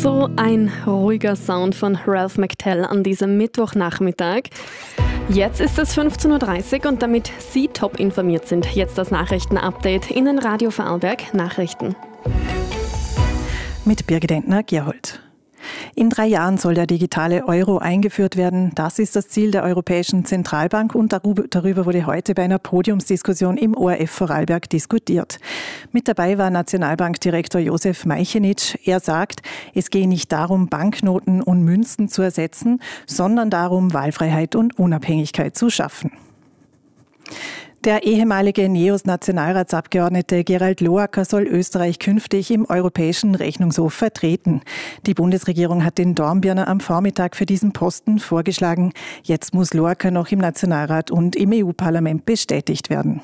So ein ruhiger Sound von Ralph McTell an diesem Mittwochnachmittag. Jetzt ist es 15.30 Uhr und damit Sie top informiert sind, jetzt das Nachrichtenupdate in den Radio Vorarlberg Nachrichten. Mit Birgit Entner-Gerhold. In 3 Jahren soll der digitale Euro eingeführt werden. Das ist das Ziel der Europäischen Zentralbank und darüber wurde heute bei einer Podiumsdiskussion im ORF Vorarlberg diskutiert. Mit dabei war Nationalbankdirektor Josef Meichenitsch. Er sagt, es gehe nicht darum, Banknoten und Münzen zu ersetzen, sondern darum, Wahlfreiheit und Unabhängigkeit zu schaffen. Der ehemalige NEOS-Nationalratsabgeordnete Gerald Loacker soll Österreich künftig im Europäischen Rechnungshof vertreten. Die Bundesregierung hat den Dornbirner am Vormittag für diesen Posten vorgeschlagen. Jetzt muss Loacker noch im Nationalrat und im EU-Parlament bestätigt werden.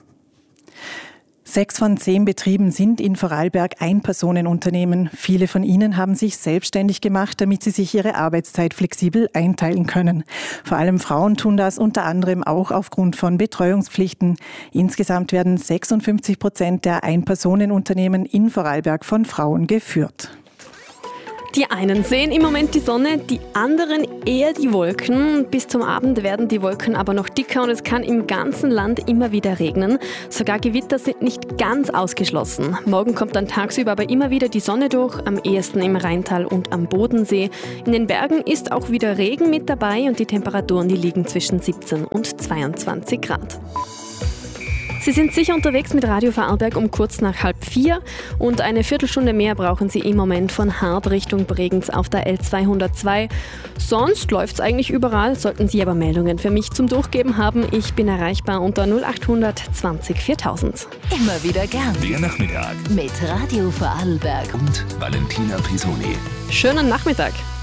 6 von 10 Betrieben sind in Vorarlberg Ein-Personen-Unternehmen. Viele von ihnen haben sich selbstständig gemacht, damit sie sich ihre Arbeitszeit flexibel einteilen können. Vor allem Frauen tun das unter anderem auch aufgrund von Betreuungspflichten. Insgesamt werden 56% der Ein-Personen-Unternehmen in Vorarlberg von Frauen geführt. Die einen sehen im Moment die Sonne, die anderen eher die Wolken. Bis zum Abend werden die Wolken aber noch dicker und es kann im ganzen Land immer wieder regnen. Sogar Gewitter sind nicht ganz ausgeschlossen. Morgen kommt dann tagsüber aber immer wieder die Sonne durch, am ehesten im Rheintal und am Bodensee. In den Bergen ist auch wieder Regen mit dabei und die Temperaturen, die liegen zwischen 17 und 22 Grad. Sie sind sicher unterwegs mit Radio Vorarlberg um kurz nach 3:30 und eine Viertelstunde mehr brauchen Sie im Moment von Hart Richtung Bregenz auf der L202. Sonst läuft's eigentlich überall, sollten Sie aber Meldungen für mich zum Durchgeben haben. Ich bin erreichbar unter 0800 20 4000. Immer wieder gern. Der Nachmittag Mit Radio Vorarlberg und Valentina Pisoni. Schönen Nachmittag.